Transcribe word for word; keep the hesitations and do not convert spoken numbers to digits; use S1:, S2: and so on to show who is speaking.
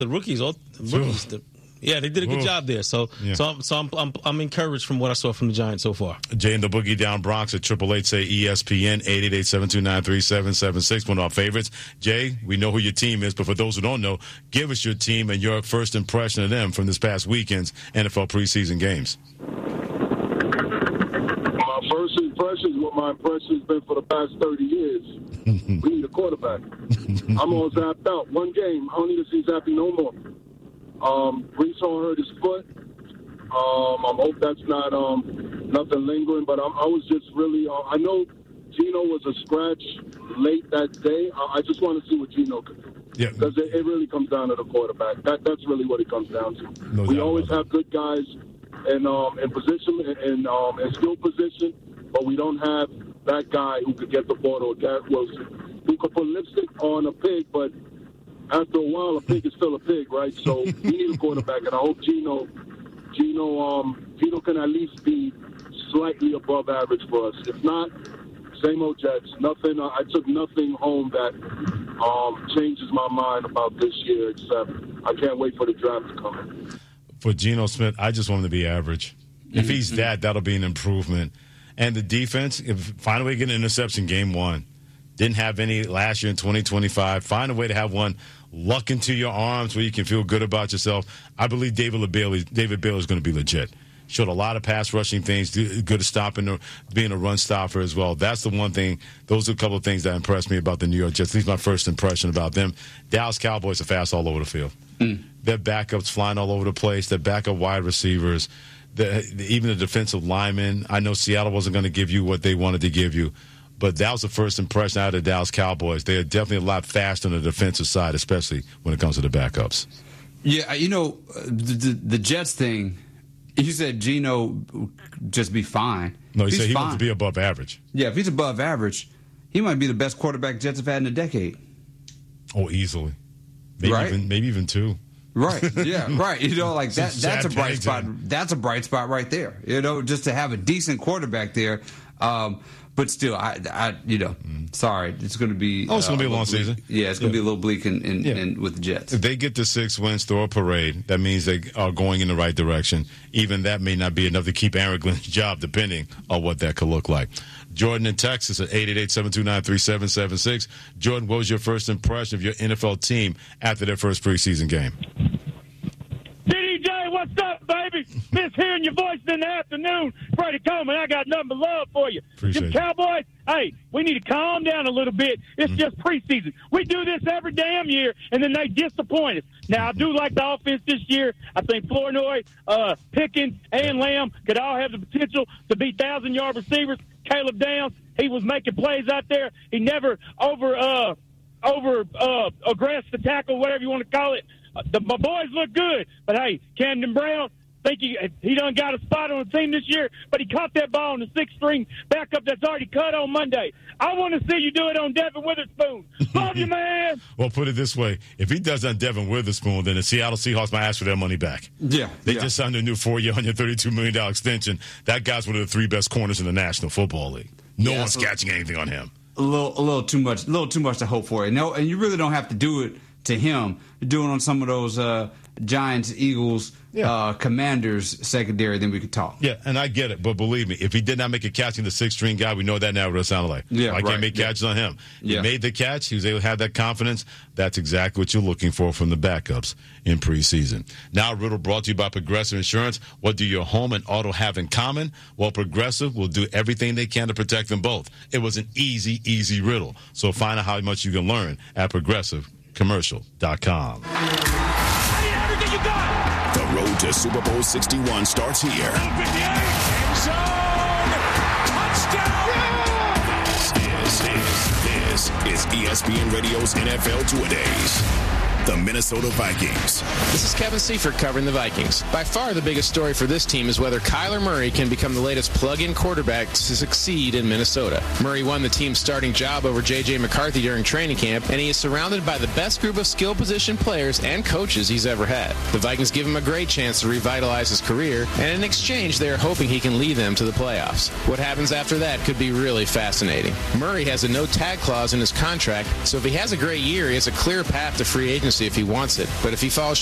S1: The rookies, all the rookies. The, yeah, they did a good job there. So, yeah. so, I'm, so I'm, I'm, I'm encouraged from what I saw from the Giants so far.
S2: Jay and the Boogie down Bronx at triple eight say E S P N eight eight eight, seven two nine, three seven seven six. One of our favorites. Jay, we know who your team is, but for those who don't know, give us your team and your first impression of them from this past weekend's N F L preseason games.
S3: My first impression is what my impression has been for the past thirty years. We need a quarterback. I'm all zapped out. One game. I don't need to see Zappy no more. Um, Brees Hall hurt his foot. Um, I hope that's not um, nothing lingering, but I'm, I was just really, uh, I know Geno was a scratch late that day. I, I just want to see what Geno can do.
S2: Yeah.
S3: Because it, it really comes down to the quarterback. That, that's really what it comes down to.
S2: No
S3: we
S2: doubt
S3: always
S2: about
S3: have good guys in, um, in position, in, um, in skill position, but we don't have that guy who could get the ball to Garrett Wilson, who could put lipstick on a pig, but after a while, a pig is still a pig, right? So we need a quarterback, and I hope Geno, Geno, um, Geno can at least be slightly above average for us. If not, same old Jets. Nothing. Uh, I took nothing home that um, changes my mind about this year, except I can't wait for the draft to come in.
S2: For Geno Smith, I just want him to be average. If he's that, that'll be an improvement. And the defense, if find a way to get an interception game one. Didn't have any last year in twenty twenty-five. Find a way to have one luck into your arms where you can feel good about yourself. I believe David Bailey, David Bailey is going to be legit. Showed a lot of pass rushing things, good at stopping or being a run stopper as well. That's the one thing. Those are a couple of things that impressed me about the New York Jets. At least my first impression about them. Dallas Cowboys are fast all over the field. Mm. Their backups flying all over the place. Their backup wide receivers. The, the, even the defensive linemen. I know Seattle wasn't going to give you what they wanted to give you. But that was the first impression out of the Dallas Cowboys. They are definitely a lot faster on the defensive side, especially when it comes to the backups.
S4: Yeah, you know, the, the, the Jets thing, you said Geno just be fine.
S2: No, he
S4: he's
S2: said he
S4: fine.
S2: wants to be above average.
S4: Yeah, if he's above average, he might be the best quarterback Jets have had in a decade.
S2: Oh, easily. Maybe
S4: right?
S2: even maybe even two.
S4: Right. Yeah. Right. You know, like that. That's a bright spot. That's a bright spot right there. You know, just to have a decent quarterback there. Um, But still, I, I, you know, mm. sorry, it's going to be.
S2: Oh, it's going to
S4: uh,
S2: be a long
S4: bleak.
S2: season.
S4: Yeah, it's going to
S2: yeah.
S4: be a little bleak in, in,
S2: yeah.
S4: in with the Jets.
S2: If they get to six wins, throw a parade. That means they are going in the right direction. Even that may not be enough to keep Aaron Glenn's job, depending on what that could look like. Jordan in Texas at eight eight eight, seven two nine, three seven seven six. Jordan, what was your first impression of your N F L team after their first preseason game?
S5: D D J, what's up, baby? Miss hearing your voice in the afternoon. Freddie Coleman, I got nothing but love for you.
S2: Appreciate
S5: Them Cowboys, hey, we need to calm down a little bit. It's mm-hmm. just preseason. We do this every damn year, and then they disappoint us. Now, I do like the offense this year. I think Flournoy, uh, Pickens, and Lamb could all have the potential to be one thousand-yard receivers. Caleb Downs, he was making plays out there. He never over uh, over uh, aggressed the tackle, whatever you want to call it. Uh, the, my boys look good, but hey, Camden Brown, think he he done got a spot on the team this year, but he caught that ball on the sixth string backup that's already cut on Monday. I want to see you do it on Devin Witherspoon. Love you, man.
S2: Well, put it this way: if he does on Devin Witherspoon, then the Seattle Seahawks might ask for their money back.
S4: Yeah,
S2: they
S4: yeah.
S2: just signed a new four-year, one hundred thirty-two million dollars extension. That guy's one of the three best corners in the National Football League. No yeah, one's so catching anything on him.
S4: A little, a little too much, a little too much to hope for. You know, and you really don't have to do it to him. You're doing on some of those uh, Giants, Eagles, yeah. uh, Commanders secondary, then we could talk.
S2: Yeah, and I get it, but believe me, if he did not make a catch in the sixth string guy, we know that now what it sounded like.
S4: Yeah,
S2: I
S4: right.
S2: can't make
S4: yeah.
S2: catches on him. He
S4: yeah.
S2: made the catch. He was able to have that confidence. That's exactly what you're looking for from the backups in preseason. Now, Riddle brought to you by Progressive Insurance. What do your home and auto have in common? Well, Progressive will do everything they can to protect them both. It was an easy, easy riddle. So find out how much you can learn at Progressive Commercial dot com.
S5: I need everything you got.
S6: The road to Super Bowl sixty-one starts here.
S5: End zone. Touchdown.
S6: This is, this is E S P N Radio's N F L Two-A-Days. The Minnesota Vikings.
S7: This is Kevin Seifert covering the Vikings. By far the biggest story for this team is whether Kyler Murray can become the latest plug-in quarterback to succeed in Minnesota. Murray won the team's starting job over J J McCarthy during training camp, and he is surrounded by the best group of skill position players and coaches he's ever had. The Vikings give him a great chance to revitalize his career, and in exchange they are hoping he can lead them to the playoffs. What happens after that could be really fascinating. Murray has a no-tag clause in his contract, so if he has a great year, he has a clear path to free agency to see if he wants it. But if he falls